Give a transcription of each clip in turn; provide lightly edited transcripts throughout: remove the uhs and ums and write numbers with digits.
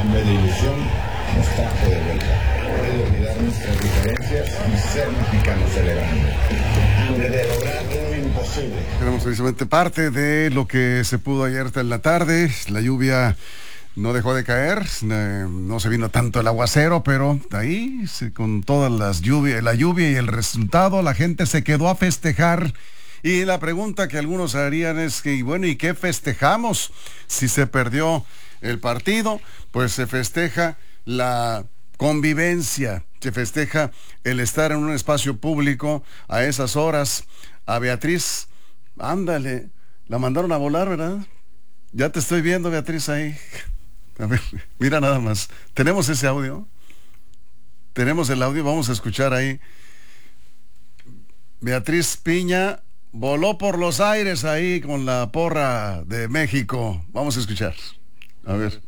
hambre de ilusión nos trajo de vuelta. De olvidar nuestras diferencias y ser mexicanos celebrando. Hambre de lograr lo imposible. Tenemos precisamente parte de lo que se pudo ayer en la tarde. La lluvia no dejó de caer, no se vino tanto el aguacero, pero ahí, con todas las lluvias, la lluvia y el resultado, la gente se quedó a festejar. Y la pregunta que algunos harían es que, bueno, ¿y qué festejamos? Si se perdió el partido, pues se festeja la convivencia, se festeja el estar en un espacio público a esas horas. A Beatriz, ándale, la mandaron a volar, ¿verdad? Ya te estoy viendo, Beatriz, ahí. A ver, mira nada más. ¿Tenemos ese audio? Tenemos el audio, vamos a escuchar ahí. Beatriz Piña voló por los aires ahí con la porra de México. Vamos a escuchar. A ver.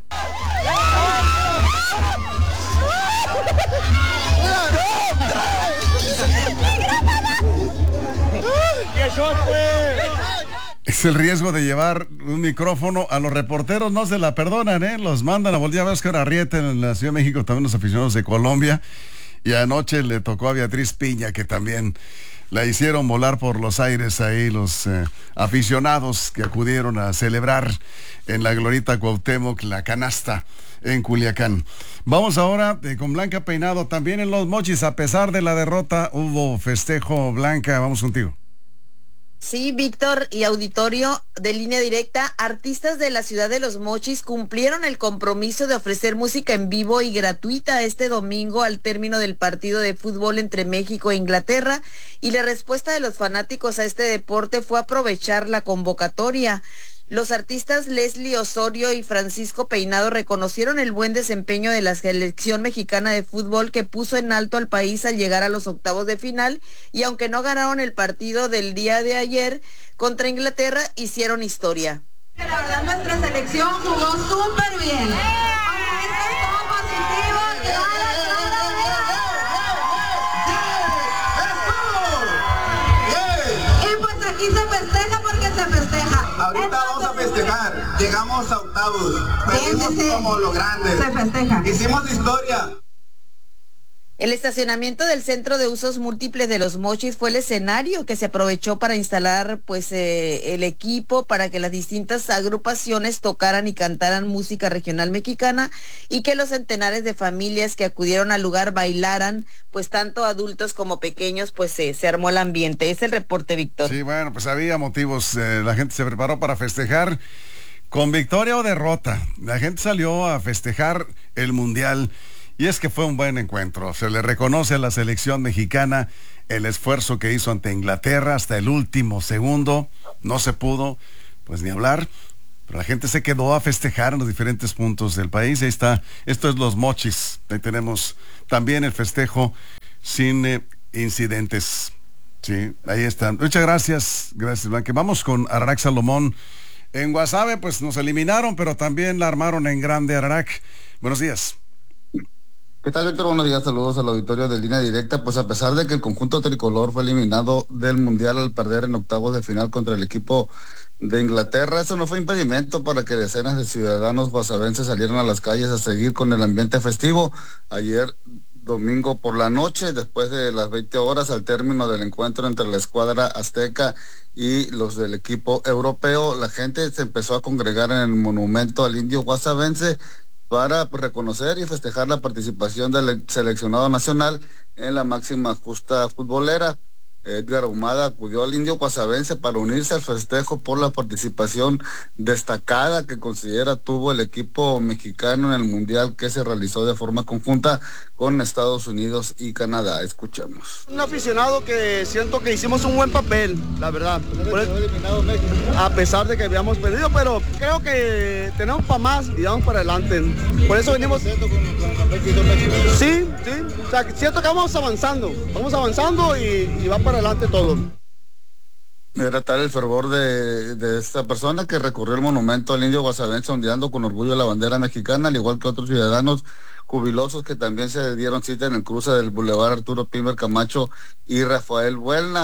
Es el riesgo de llevar un micrófono. A los reporteros no se la perdonan, los mandan a voltear. A Oscar Arrieta en la Ciudad de México, también los aficionados de Colombia. Y anoche le tocó a Beatriz Piña, que también la hicieron volar por los aires ahí los aficionados que acudieron a celebrar en la Glorieta Cuauhtémoc la canasta en Culiacán. Vamos ahora con Blanca Peinado. También en Los Mochis, a pesar de la derrota, hubo festejo. Blanca, vamos contigo. Sí, Víctor y auditorio de Línea Directa, artistas de la ciudad de Los Mochis cumplieron el compromiso de ofrecer música en vivo y gratuita este domingo al término del partido de fútbol entre México e Inglaterra, y la respuesta de los fanáticos a este deporte fue aprovechar la convocatoria. Los artistas Leslie Osorio y Francisco Peinado reconocieron el buen desempeño de la selección mexicana de fútbol, que puso en alto al país al llegar a los octavos de final, y aunque no ganaron el partido del día de ayer contra Inglaterra, hicieron historia. La verdad, nuestra selección jugó súper bien. Esto es todo positivo. Y pues aquí se festeja porque se festeja. Ahorita vamos a festejar, llegamos a octavos, perdimos como los grandes, se festeja. Hicimos historia. El estacionamiento del Centro de Usos Múltiples de Los Mochis fue el escenario que se aprovechó para instalar el equipo para que las distintas agrupaciones tocaran y cantaran música regional mexicana, y que los centenares de familias que acudieron al lugar bailaran, pues tanto adultos como pequeños, pues se armó el ambiente. Es el reporte, Víctor. Sí, bueno, pues había motivos, la gente se preparó para festejar con victoria o derrota. La gente salió a festejar el Mundial. Y es que fue un buen encuentro. Se le reconoce a la selección mexicana el esfuerzo que hizo ante Inglaterra hasta el último segundo. No se pudo, pues, ni hablar. Pero la gente se quedó a festejar en los diferentes puntos del país. Ahí está. Esto es Los Mochis. Ahí tenemos también el festejo sin incidentes. Sí, ahí están. Muchas gracias. Gracias, Blanca. Vamos con Ararac Salomón. En Guasave, pues nos eliminaron, pero también la armaron en grande, Ararac. Buenos días. ¿Qué tal, Víctor? Buenos días, saludos al auditorio de Línea Directa. Pues a pesar de que el conjunto tricolor fue eliminado del Mundial al perder en octavos de final contra el equipo de Inglaterra, eso no fue impedimento para que decenas de ciudadanos guasavenses salieran a las calles a seguir con el ambiente festivo. Ayer domingo por la noche, después de las 20 horas, al término del encuentro entre la escuadra azteca y los del equipo europeo, la gente se empezó a congregar en el monumento al indio guasavense para reconocer y festejar la participación del seleccionado nacional en la máxima justa futbolera. Edgar Ahumada acudió al indio guasavense para unirse al festejo por la participación destacada que considera tuvo el equipo mexicano en el Mundial que se realizó de forma conjunta con Estados Unidos y Canadá. Escuchemos. Un aficionado que siento que hicimos un buen papel, la verdad. A pesar de que habíamos perdido, pero creo que tenemos para más y vamos para adelante. Por eso venimos. Sí. O sea, siento que vamos avanzando y va para adelante todo. Era tal el fervor de esta persona que recurrió al monumento al indio guasavense ondeando con orgullo la bandera mexicana, al igual que otros ciudadanos jubilosos que también se dieron cita en el cruce del Boulevard Arturo Pimer Camacho y Rafael Buelna.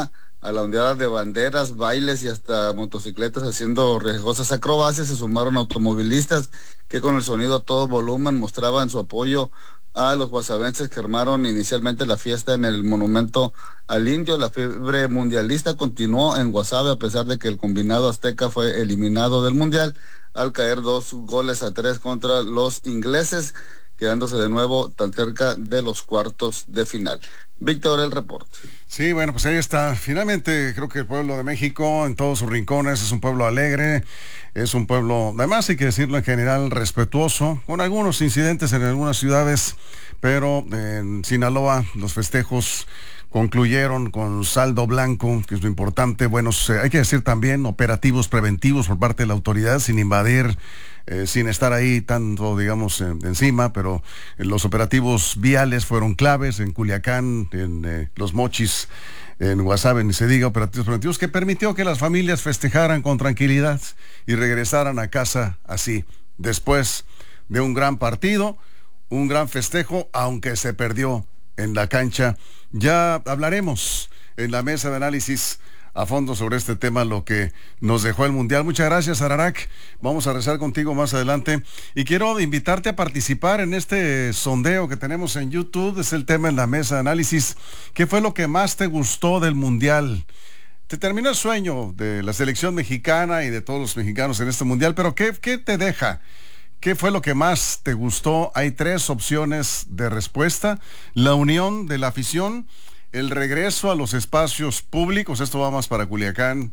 a la ondeada de banderas, bailes y hasta motocicletas haciendo riesgosas acrobacias. Se sumaron automovilistas que con el sonido a todo volumen mostraban su apoyo a los guasavenses que armaron inicialmente la fiesta en el monumento al indio. La fiebre mundialista continuó en Guasave a pesar de que el combinado azteca fue eliminado del mundial al caer 2-3 contra los ingleses, quedándose de nuevo tan cerca de los cuartos de final. Víctor, el reporte. Sí, bueno, pues ahí está. Finalmente, creo que el pueblo de México, en todos sus rincones, es un pueblo alegre, es un pueblo, además hay que decirlo en general, respetuoso, con algunos incidentes en algunas ciudades, pero en Sinaloa los festejos concluyeron con saldo blanco, que es lo importante. Buenos, hay que decir también, operativos preventivos por parte de la autoridad, sin invadir, sin estar ahí tanto, digamos, encima, pero los operativos viales fueron claves en Culiacán, en Los Mochis, en Guasave, ni se diga, operativos preventivos que permitió que las familias festejaran con tranquilidad y regresaran a casa así, después de un gran partido, un gran festejo, aunque se perdió en la cancha. Ya hablaremos en la mesa de análisis a fondo sobre este tema, lo que nos dejó el Mundial. Muchas gracias, Ararac. Vamos a rezar contigo más adelante. Y quiero invitarte a participar en este sondeo que tenemos en YouTube. Es el tema en la mesa de análisis. ¿Qué fue lo que más te gustó del Mundial? Te terminó el sueño de la selección mexicana y de todos los mexicanos en este Mundial, pero ¿qué te deja? ¿Qué fue lo que más te gustó? Hay 3 opciones de respuesta. La unión de la afición, el regreso a los espacios públicos, esto va más para Culiacán.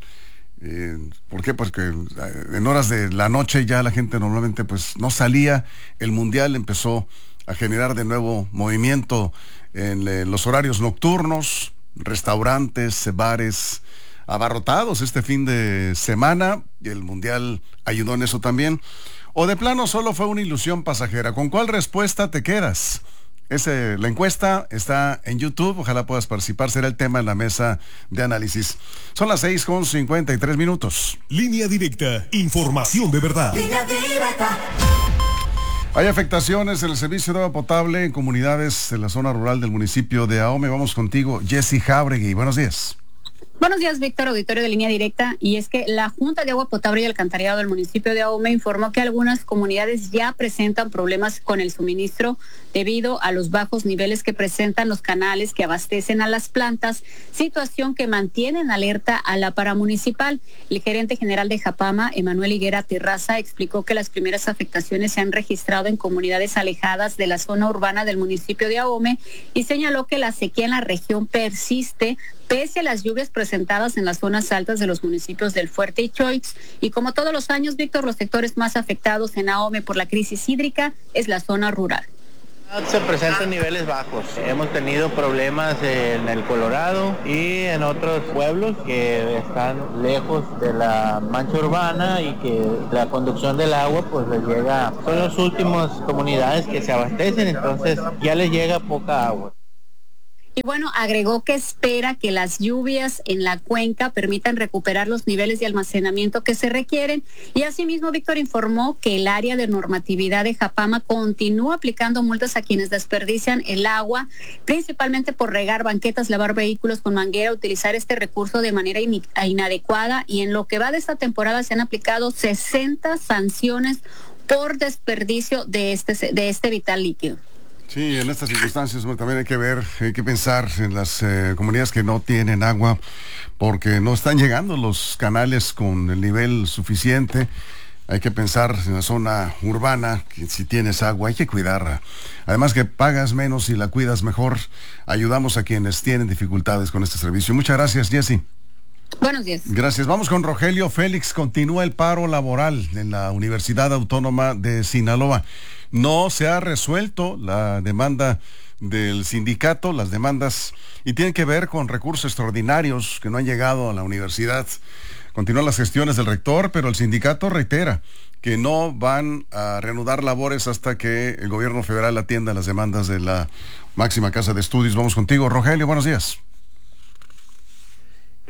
¿Por qué? Porque en horas de la noche ya la gente normalmente pues no salía. El Mundial empezó a generar de nuevo movimiento en los horarios nocturnos, restaurantes, bares abarrotados este fin de semana, y el Mundial ayudó en eso también. O de plano solo fue una ilusión pasajera. ¿Con cuál respuesta te quedas? La encuesta está en YouTube, ojalá puedas participar, será el tema en la mesa de análisis. Son las 6:53. Línea Directa, información de verdad. Línea Directa. Hay afectaciones en el servicio de agua potable en comunidades de la zona rural del municipio de Ahome. Vamos contigo, Jessy Jauregui. Buenos días. Buenos días, Víctor, auditorio de Línea Directa. Y es que la Junta de Agua Potable y Alcantarillado del municipio de Ahome informó que algunas comunidades ya presentan problemas con el suministro debido a los bajos niveles que presentan los canales que abastecen a las plantas, situación que mantiene en alerta a la paramunicipal. El gerente general de Japama, Emanuel Higuera Terraza, explicó que las primeras afectaciones se han registrado en comunidades alejadas de la zona urbana del municipio de Ahome y señaló que la sequía en la región persiste pese a las lluvias presentadas en las zonas altas de los municipios del Fuerte y Choix. Y como todos los años, Víctor, los sectores más afectados en Ahome por la crisis hídrica es la zona rural. Se presentan niveles bajos. Hemos tenido problemas en el Colorado y en otros pueblos que están lejos de la mancha urbana y que la conducción del agua pues les llega. Son las últimas comunidades que se abastecen, entonces ya les llega poca agua. Y bueno, agregó que espera que las lluvias en la cuenca permitan recuperar los niveles de almacenamiento que se requieren. Y asimismo, Víctor informó que el área de normatividad de Japama continúa aplicando multas a quienes desperdician el agua, principalmente por regar banquetas, lavar vehículos con manguera, utilizar este recurso de manera inadecuada. Y en lo que va de esta temporada se han aplicado 60 sanciones por desperdicio de este vital líquido. Sí, en estas circunstancias también hay que pensar en las comunidades que no tienen agua porque no están llegando los canales con el nivel suficiente. Hay que pensar en la zona urbana, que si tienes agua hay que cuidarla. Además que pagas menos y la cuidas mejor. Ayudamos a quienes tienen dificultades con este servicio. Muchas gracias, Jessy. Buenos días. Gracias. Vamos con Rogelio Félix. Continúa el paro laboral en la Universidad Autónoma de Sinaloa. No se ha resuelto la demanda del sindicato, las demandas, y tienen que ver con recursos extraordinarios que no han llegado a la universidad. Continúan las gestiones del rector, pero el sindicato reitera que no van a reanudar labores hasta que el gobierno federal atienda las demandas de la máxima casa de estudios. Vamos contigo, Rogelio. Buenos días.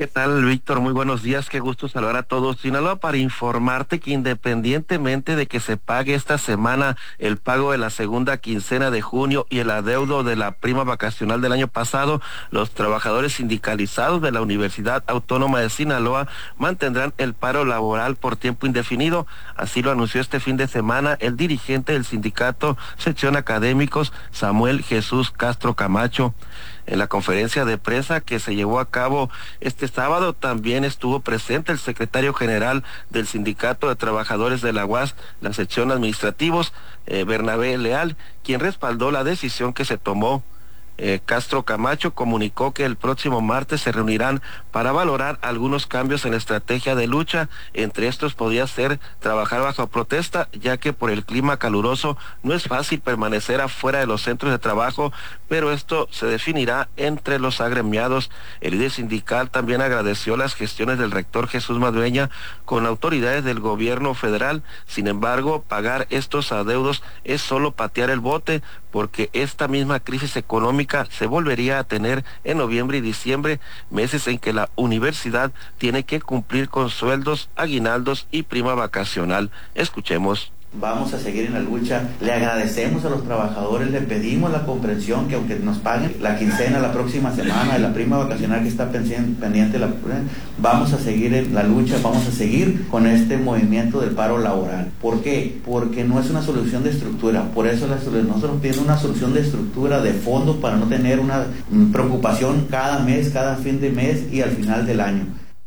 ¿Qué tal, Víctor? Muy buenos días, qué gusto saludar a todos. Sinaloa, para informarte que independientemente de que se pague esta semana el pago de la segunda quincena de junio y el adeudo de la prima vacacional del año pasado, los trabajadores sindicalizados de la Universidad Autónoma de Sinaloa mantendrán el paro laboral por tiempo indefinido. Así lo anunció este fin de semana el dirigente del sindicato Sección Académicos, Samuel Jesús Castro Camacho. En la conferencia de prensa que se llevó a cabo este sábado también estuvo presente el secretario general del Sindicato de Trabajadores de la UAS, la sección administrativos, Bernabé Leal, quien respaldó la decisión que se tomó. Castro Camacho comunicó que el próximo martes se reunirán para valorar algunos cambios en la estrategia de lucha. Entre estos podría ser trabajar bajo protesta, ya que por el clima caluroso no es fácil permanecer afuera de los centros de trabajo, pero esto se definirá entre los agremiados. El líder sindical también agradeció las gestiones del rector Jesús Madueña con autoridades del gobierno federal. Sin embargo, pagar estos adeudos es solo patear el bote, porque esta misma crisis económica se volvería a tener en noviembre y diciembre, meses en que la universidad tiene que cumplir con sueldos, aguinaldos y prima vacacional. Escuchemos. Vamos a seguir en la lucha, le agradecemos a los trabajadores, le pedimos la comprensión que aunque nos paguen la quincena la próxima semana y la prima vacacional que está pendiente, vamos a seguir en la lucha, vamos a seguir con este movimiento del paro laboral. ¿Por qué? Porque no es una solución de estructura, por eso nosotros pedimos una solución de estructura, de fondo, para no tener una preocupación cada mes, cada fin de mes y al final del año.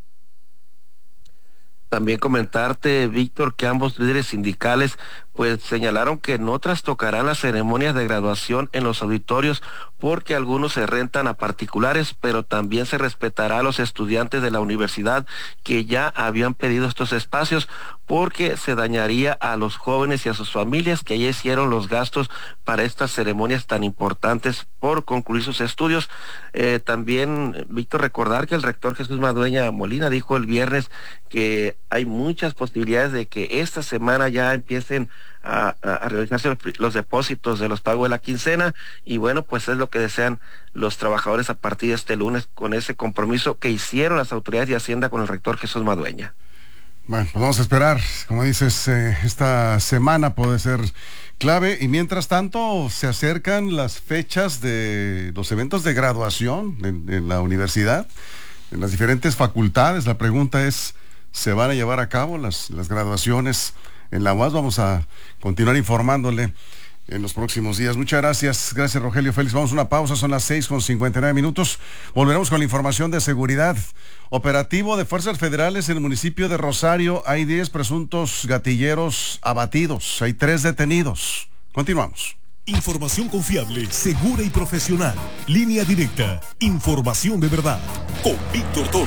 También comentarte, Víctor, que ambos líderes sindicales pues señalaron que no trastocarán las ceremonias de graduación en los auditorios porque algunos se rentan a particulares, pero también se respetará a los estudiantes de la universidad que ya habían pedido estos espacios, porque se dañaría a los jóvenes y a sus familias que ya hicieron los gastos para estas ceremonias tan importantes por concluir sus estudios. También, Víctor, recordar que el rector Jesús Madueña Molina dijo el viernes que hay muchas posibilidades de que esta semana ya empiecen a realizarse los depósitos de los pagos de la quincena, y bueno, pues es lo que desean los trabajadores a partir de este lunes con ese compromiso que hicieron las autoridades de Hacienda con el rector Jesús Madueña. Bueno, pues vamos a esperar, como dices, esta semana puede ser clave, y mientras tanto se acercan las fechas de los eventos de graduación en la universidad, en las diferentes facultades. La pregunta es, ¿se van a llevar a cabo las graduaciones en la UAS? Vamos a continuar informándole en los próximos días. Muchas gracias. Gracias, Rogelio Félix. Vamos a una pausa, son las 6:59. Volveremos con la información de seguridad. Operativo de fuerzas federales en el municipio de Rosario. Hay 10 presuntos gatilleros abatidos. Hay 3 detenidos. Continuamos. Información confiable, segura y profesional. Línea Directa. Información de verdad. Con Víctor Toro.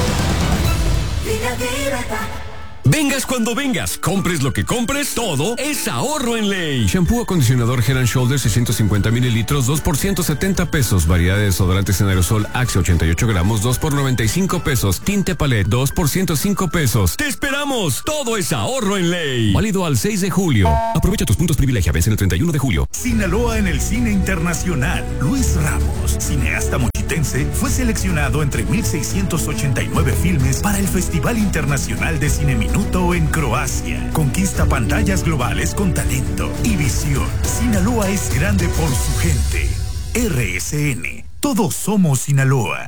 Línea Directa. Vengas cuando vengas, compres lo que compres, todo es ahorro en ley. Shampoo acondicionador Head & Shoulders 650 mililitros, 2 por 170 pesos. Variedad de desodorantes en aerosol Axe 88 gramos, 2 por 95 pesos. Tinte Palette, 2 por 105 pesos. ¡Te esperamos! Todo es ahorro en ley. Válido al 6 de julio. Aprovecha tus puntos privilegia, vence el 31 de julio. Sinaloa en el cine internacional. Luis Ramos, cineasta mochitense, fue seleccionado entre 1,689 filmes para el Festival Internacional de Cine Minuto en Croacia. Conquista pantallas globales con talento y visión. Sinaloa es grande por su gente. RSN. Todos somos Sinaloa.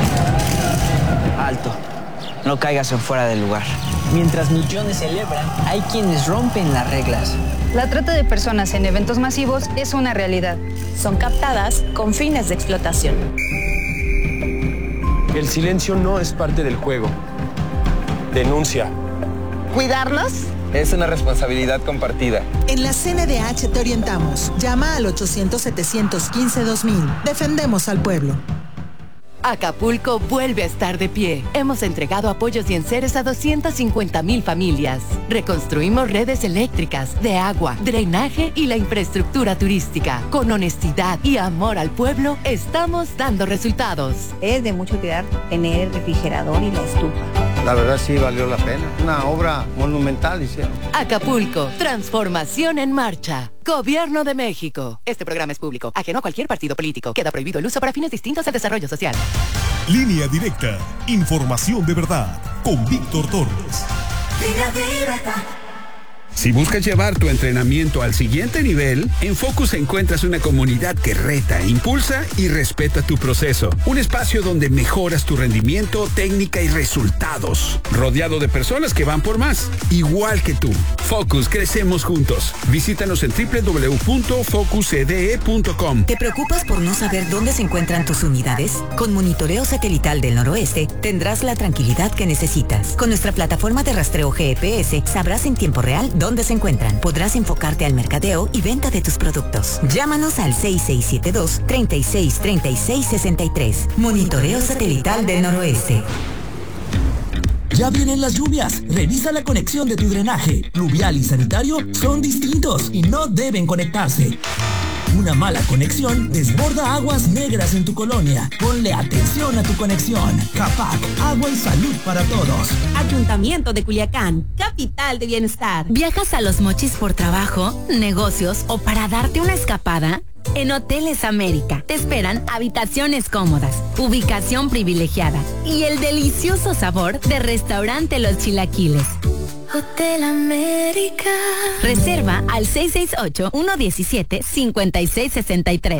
Alto. No caigas en fuera del lugar. Mientras millones celebran, hay quienes rompen las reglas. La trata de personas en eventos masivos es una realidad. Son captadas con fines de explotación. El silencio no es parte del juego. Denuncia. ¿Cuidarnos? Es una responsabilidad compartida. En la CNDH te orientamos. Llama al 800-715-2000. Defendemos al pueblo. Acapulco vuelve a estar de pie. Hemos entregado apoyos y enseres a 250,000 familias. Reconstruimos redes eléctricas, de agua, drenaje y la infraestructura turística. Con honestidad y amor al pueblo, estamos dando resultados. Es de mucha utilidad tener el refrigerador y la estufa. La verdad sí valió la pena. Una obra monumental hicieron. Acapulco, transformación en marcha. Gobierno de México. Este programa es público, ajeno a cualquier partido político. Queda prohibido el uso para fines distintos al desarrollo social. Línea Directa, información de verdad, con Víctor Torres. Línea Directa. Si buscas llevar tu entrenamiento al siguiente nivel, en Focus encuentras una comunidad que reta, impulsa y respeta tu proceso. Un espacio donde mejoras tu rendimiento, técnica y resultados. Rodeado de personas que van por más, igual que tú. Focus, crecemos juntos. Visítanos en www.focuscde.com. ¿Te preocupas por no saber dónde se encuentran tus unidades? Con Monitoreo Satelital del Noroeste tendrás la tranquilidad que necesitas. Con nuestra plataforma de rastreo GPS sabrás en tiempo real dónde se encuentran. Podrás enfocarte al mercadeo y venta de tus productos. Llámanos al 6672-363663. Monitoreo Satelital del Noroeste. Ya vienen las lluvias. Revisa la conexión de tu drenaje. Pluvial y sanitario son distintos y no deben conectarse. Una mala conexión desborda aguas negras en tu colonia. Ponle atención a tu conexión. CAPAC, agua y salud para todos. Ayuntamiento de Culiacán, capital de bienestar. ¿Viajas a Los Mochis por trabajo, negocios o para darte una escapada? En Hoteles América te esperan habitaciones cómodas, ubicación privilegiada y el delicioso sabor de restaurante Los Chilaquiles. Hotel América. Reserva al 668-117-5663.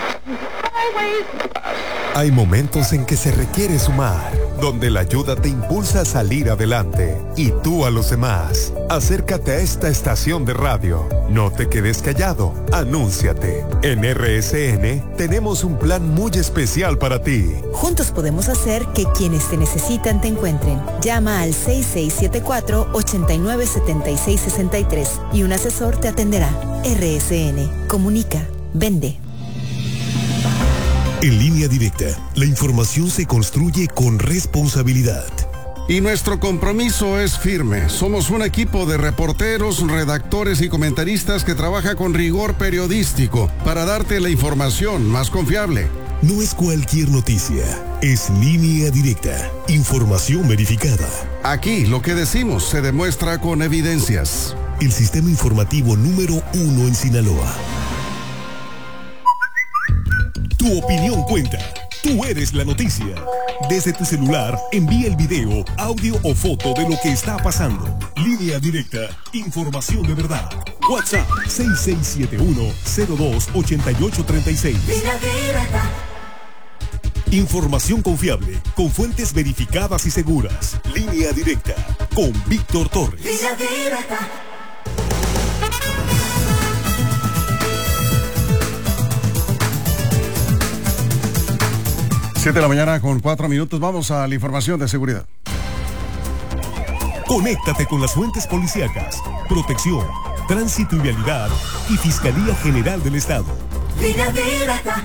Hay momentos en que se requiere sumar, donde la ayuda te impulsa a salir adelante y tú a los demás. Acércate a esta estación de radio. No te quedes callado, anúnciate. En RSN tenemos un plan muy especial para ti. Juntos podemos hacer que quienes te necesitan te encuentren. Llama al 6674-897663 y un asesor te atenderá. RSN. Comunica. Vende. En Línea Directa, la información se construye con responsabilidad. Y nuestro compromiso es firme. Somos un equipo de reporteros, redactores y comentaristas que trabaja con rigor periodístico para darte la información más confiable. No es cualquier noticia, es Línea Directa, información verificada. Aquí lo que decimos se demuestra con evidencias. El sistema informativo número 1 en Sinaloa. Tu opinión cuenta. Tú eres la noticia. Desde tu celular, envía el video, audio o foto de lo que está pasando. Línea Directa, información de verdad. WhatsApp 6671-028836. Línea Directa. Información confiable, con fuentes verificadas y seguras. Línea Directa, con Víctor Torres. Línea Directa. 7 de la mañana con 4 minutos. Vamos a la información de seguridad. Conéctate con las fuentes policíacas, protección, tránsito y vialidad y Fiscalía General del Estado. Línea Directa.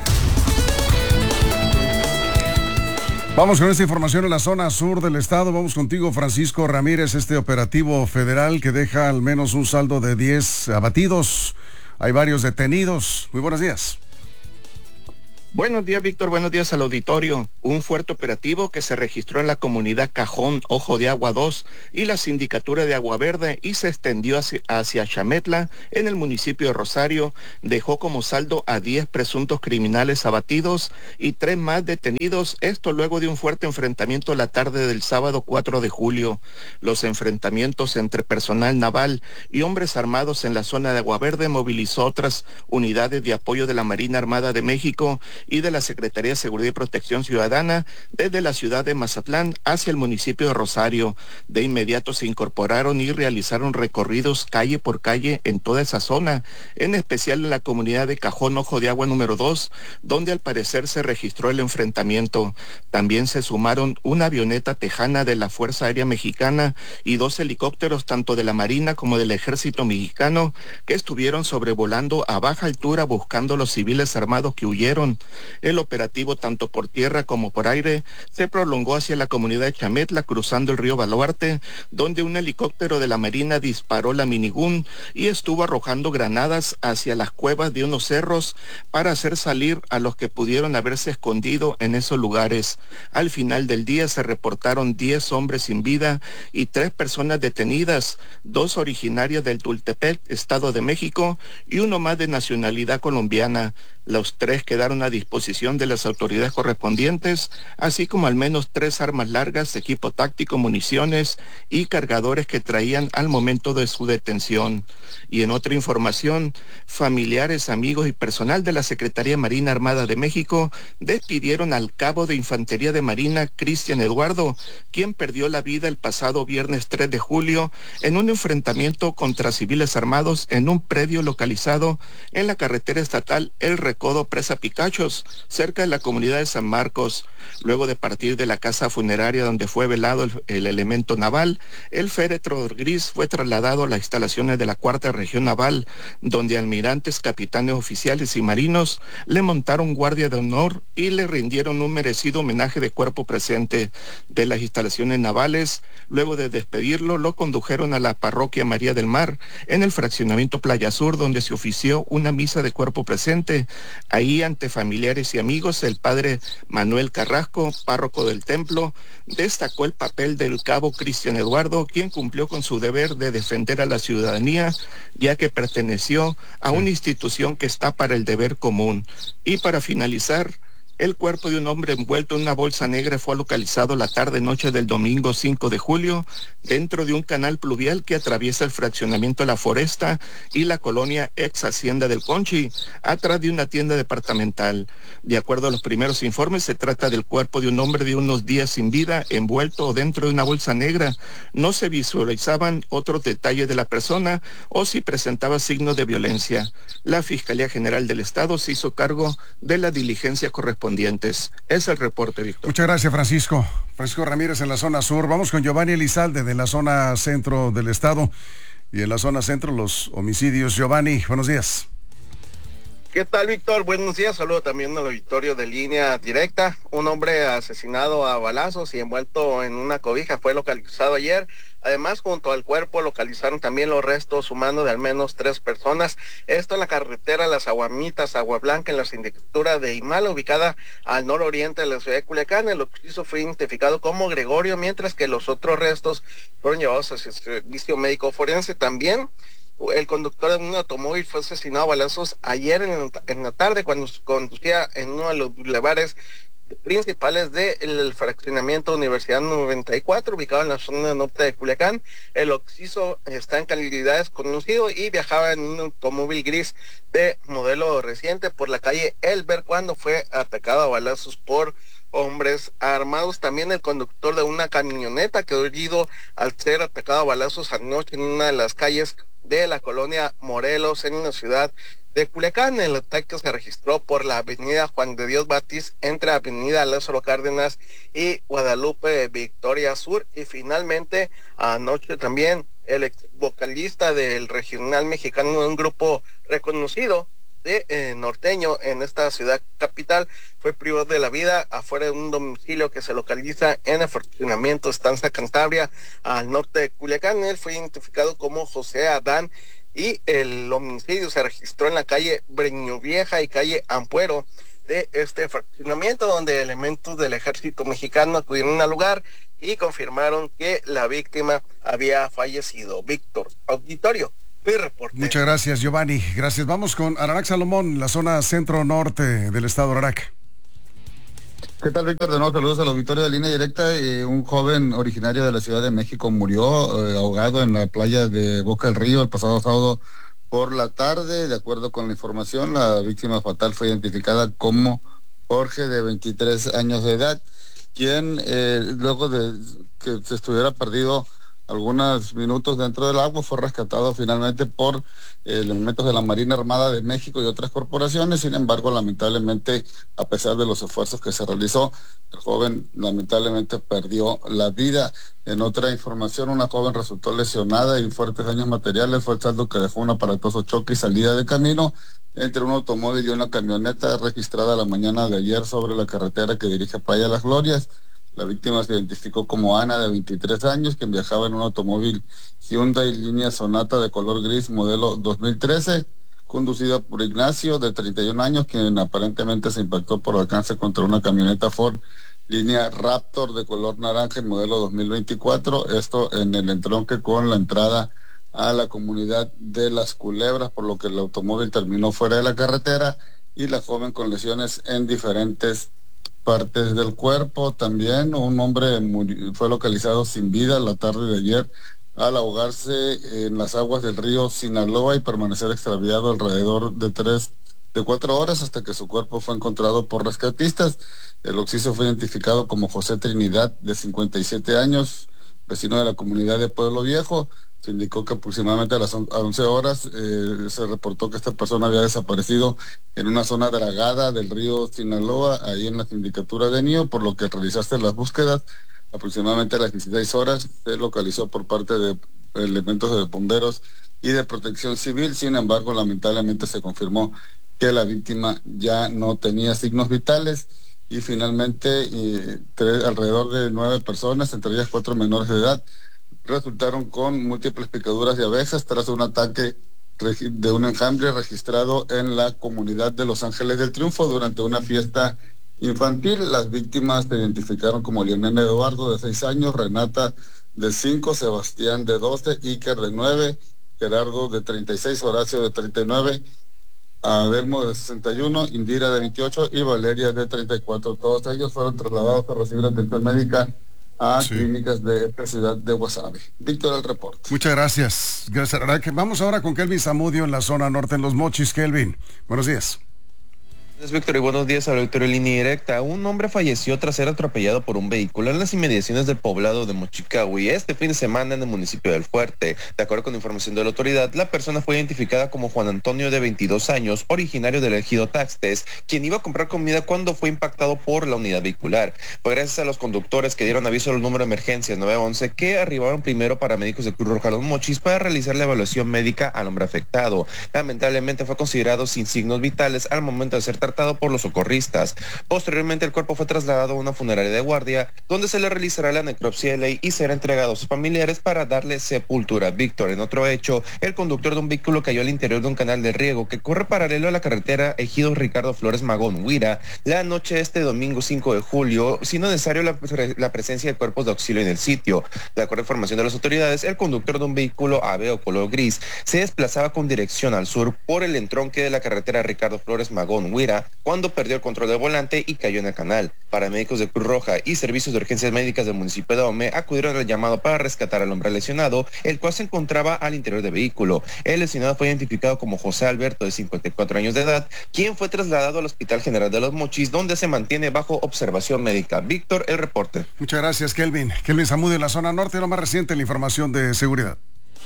Vamos con esta información en la zona sur del estado. Vamos contigo, Francisco Ramírez. Este operativo federal que deja al menos un saldo de 10 abatidos. Hay varios detenidos. Muy buenos días. Buenos días, Víctor. Buenos días al auditorio. Un fuerte operativo que se registró en la comunidad Cajón, Ojo de Agua 2 y la sindicatura de Agua Verde y se extendió hacia Chametla en el municipio de Rosario. Dejó como saldo a 10 presuntos criminales abatidos y 3 más detenidos. Esto luego de un fuerte enfrentamiento la tarde del sábado 4 de julio. Los enfrentamientos entre personal naval y hombres armados en la zona de Agua Verde movilizó otras unidades de apoyo de la Marina Armada de México y de la Secretaría de Seguridad y Protección Ciudadana desde la ciudad de Mazatlán hacia el municipio de Rosario. De inmediato se incorporaron y realizaron recorridos calle por calle en toda esa zona, en especial en la comunidad de Cajón Ojo de Agua número 2, donde al parecer se registró el enfrentamiento. También se sumaron una avioneta tejana de la Fuerza Aérea Mexicana y 2 helicópteros tanto de la Marina como del Ejército Mexicano que estuvieron sobrevolando a baja altura buscando a los civiles armados que huyeron. El operativo, tanto por tierra como por aire, se prolongó hacia la comunidad de Chametla, cruzando el río Baluarte, donde un helicóptero de la Marina disparó la minigún y estuvo arrojando granadas hacia las cuevas de unos cerros para hacer salir a los que pudieron haberse escondido en esos lugares. Al final del día se reportaron 10 hombres sin vida y 3 personas detenidas, 2 originarias del Tultepec, Estado de México, y uno más de nacionalidad colombiana. Los 3 quedaron a disposición de las autoridades correspondientes, así como al menos 3 armas largas, equipo táctico, municiones y cargadores que traían al momento de su detención. Y en otra información, familiares, amigos y personal de la Secretaría Marina Armada de México despidieron al cabo de Infantería de Marina, Cristian Eduardo, quien perdió la vida el pasado viernes 3 de julio en un enfrentamiento contra civiles armados en un predio localizado en la carretera estatal El Recodo Presa Picachos, cerca de la comunidad de San Marcos. Luego de partir de la casa funeraria donde fue velado el elemento naval, el féretro gris fue trasladado a las instalaciones de la Cuarta Región Naval, donde almirantes, capitanes oficiales y marinos le montaron guardia de honor y le rindieron un merecido homenaje de cuerpo presente. De las instalaciones navales, luego de despedirlo, lo condujeron a la parroquia María del Mar, en el fraccionamiento Playa Sur, donde se ofició una misa de cuerpo presente. Ahí, ante familiares y amigos, el padre Manuel Carrasco, párroco del templo, destacó el papel del cabo Cristian Eduardo, quien cumplió con su deber de defender a la ciudadanía, ya que perteneció a una institución que está para el deber común. Y para finalizar, el cuerpo de un hombre envuelto en una bolsa negra fue localizado la tarde-noche del domingo 5 de julio dentro de un canal pluvial que atraviesa el fraccionamiento La Foresta y la colonia ex Hacienda del Conchi, atrás de una tienda departamental. De acuerdo a los primeros informes, se trata del cuerpo de un hombre de unos días sin vida, envuelto dentro de una bolsa negra. No se visualizaban otros detalles de la persona o si presentaba signos de violencia. La Fiscalía General del Estado se hizo cargo de la diligencia correspondiente. Es el reporte, Víctor. Muchas gracias, Francisco. Francisco Ramírez en la zona sur. Vamos con Giovanni Elizalde de la zona centro del estado. Y en la zona centro, los homicidios. Giovanni, buenos días. ¿Qué tal, Víctor? Buenos días. Saludo también al auditorio de Línea Directa. Un hombre asesinado a balazos y envuelto en una cobija fue localizado ayer. Además, junto al cuerpo localizaron también los restos humanos de al menos 3 personas. Esto en la carretera Las Aguamitas, Agua Blanca, en la sindicatura de Imala, ubicada al nororiente de la ciudad de Culiacán. El occiso fue identificado como Gregorio, mientras que los otros restos fueron llevados hacia el servicio médico forense. También el conductor de un automóvil fue asesinado a balazos ayer en la tarde cuando conducía en uno de los bulevares principales del fraccionamiento Universidad 94, ubicado en la zona norte de Culiacán. El occiso está en calidad desconocido y viajaba en un automóvil gris de modelo reciente por la calle Elber cuando fue atacado a balazos por hombres armados. También el conductor de una camioneta quedó herido al ser atacado a balazos anoche en una de las calles de la colonia Morelos en la ciudad de Culiacán. El ataque se registró por la avenida Juan de Dios Batis entre avenida Lázaro Cárdenas y Guadalupe Victoria Sur. Y finalmente anoche también el ex vocalista del regional mexicano de un grupo reconocido de norteño en esta ciudad capital fue privado de la vida afuera de un domicilio que se localiza en el fraccionamiento Estancia Cantabria al norte de Culiacán. Él fue identificado como José Adán y el homicidio se registró en la calle Breño Vieja y calle Ampuero de este fraccionamiento, donde elementos del ejército mexicano acudieron al lugar y confirmaron que la víctima había fallecido. Víctor, auditorio. Muchas gracias, Giovanni. Gracias. Vamos con Ararac Salomón, la zona centro-norte del estado de Ararac. ¿Qué tal, Víctor? De nuevo, saludos al auditorio de Línea Directa. Un joven originario de la Ciudad de México murió ahogado en la playa de Boca del Río el pasado sábado por la tarde. De acuerdo con la información, la víctima fatal fue identificada como Jorge, de 23 años de edad, quien luego de que se estuviera perdido algunos minutos dentro del agua, fue rescatado finalmente por elementos de la Marina Armada de México y otras corporaciones. Sin embargo, lamentablemente, a pesar de los esfuerzos que se realizó, el joven lamentablemente perdió la vida. En otra información, una joven resultó lesionada y fuertes daños materiales. Fue el saldo que dejó un aparatoso choque y salida de camino entre un automóvil y una camioneta registrada la mañana de ayer sobre la carretera que dirige a Playa Las Glorias. La víctima se identificó como Ana, de 23 años, quien viajaba en un automóvil Hyundai línea Sonata de color gris modelo 2013, conducida por Ignacio, de 31 años, quien aparentemente se impactó por alcance contra una camioneta Ford línea Raptor de color naranja en modelo 2024, esto en el entronque con la entrada a la comunidad de Las Culebras, por lo que el automóvil terminó fuera de la carretera y la joven con lesiones en diferentes partes del cuerpo. También un hombre fue localizado sin vida la tarde de ayer al ahogarse en las aguas del río Sinaloa y permanecer extraviado alrededor de 4 horas hasta que su cuerpo fue encontrado por rescatistas. El occiso fue identificado como José Trinidad, de 57 años, vecino de la comunidad de Pueblo Viejo. Se indicó que aproximadamente a las 11 horas se reportó que esta persona había desaparecido en una zona dragada del río Sinaloa, ahí en la sindicatura de Nío, por lo que realizaste las búsquedas. Aproximadamente a las 16 horas se localizó por parte de elementos de bomberos y de protección civil. Sin embargo, lamentablemente se confirmó que la víctima ya no tenía signos vitales y finalmente alrededor de 9 personas, entre ellas 4 menores de edad, resultaron con múltiples picaduras de abejas tras un ataque de un enjambre registrado en la comunidad de Los Ángeles del Triunfo durante una fiesta infantil. Las víctimas se identificaron como Leonel Eduardo, de 6 años, Renata, de 5, Sebastián, de 12, Iker, de 9, Gerardo, de 36, Horacio, de 39, Adelmo, de 61, Indira, de 28 y Valeria, de 34. Todos ellos fueron trasladados a recibir atención médica a clínicas de esta ciudad de Guasave. Víctor, el reporte. Muchas gracias. Vamos ahora con Kelvin Zamudio en la zona norte, en Los Mochis. Kelvin, buenos días. Buenos días, Víctor, y buenos días a la Victoria Línea Directa. Un hombre falleció tras ser atropellado por un vehículo en las inmediaciones del poblado de Mochicahui este fin de semana en el municipio del Fuerte. De acuerdo con información de la autoridad, la persona fue identificada como Juan Antonio, de 22 años, originario del ejido Taxtes, quien iba a comprar comida cuando fue impactado por la unidad vehicular. Fue gracias a los conductores que dieron aviso al número de emergencias 911 que arribaron primero paramédicos de Cruz Roja Los Mochis para realizar la evaluación médica al hombre afectado. Lamentablemente fue considerado sin signos vitales al momento de ser tratado por los socorristas. Posteriormente el cuerpo fue trasladado a una funeraria de guardia, donde se le realizará la necropsia de ley y será entregado a sus familiares para darle sepultura. Víctor, en otro hecho, el conductor de un vehículo cayó al interior de un canal de riego que corre paralelo a la carretera Ejido Ricardo Flores Magón, Huira, la noche de este domingo 5 de julio, siendo necesario la presencia de cuerpos de auxilio en el sitio. De acuerdo a información de las autoridades, el conductor de un vehículo Aveo color gris se desplazaba con dirección al sur por el entronque de la carretera Ricardo Flores Magón, Huira, cuando perdió el control del volante y cayó en el canal. Paramédicos de Cruz Roja y servicios de urgencias médicas del municipio de Ahome acudieron al llamado para rescatar al hombre lesionado, el cual se encontraba al interior del vehículo. El lesionado fue identificado como José Alberto, de 54 años de edad, quien fue trasladado al Hospital General de Los Mochis, donde se mantiene bajo observación médica. Víctor, el reporte. Muchas gracias, Kelvin. Kelvin Zamudio en la zona norte, lo más reciente en la información de seguridad.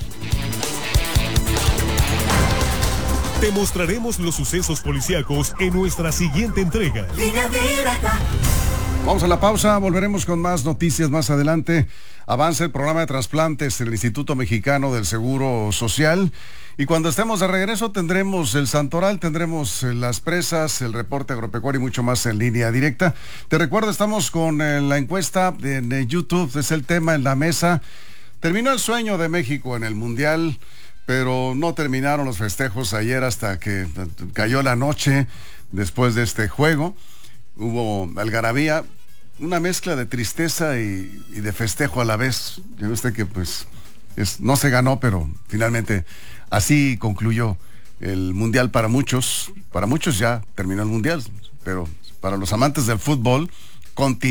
Te mostraremos los sucesos policíacos en nuestra siguiente entrega. Vamos a la pausa, volveremos con más noticias más adelante. Avanza el programa de trasplantes del Instituto Mexicano del Seguro Social. Y cuando estemos de regreso tendremos el Santoral, tendremos las presas, el reporte agropecuario y mucho más en línea directa. Te recuerdo, estamos con la encuesta en YouTube, es el tema en la mesa. Terminó el sueño de México en el Mundial, pero no terminaron los festejos ayer hasta que cayó la noche después de este juego. Hubo algarabía, una mezcla de tristeza y de festejo a la vez. Ya ve usted que pues no se ganó, pero finalmente así concluyó el Mundial para muchos. Para muchos ya terminó el Mundial, pero para los amantes del fútbol, continúa.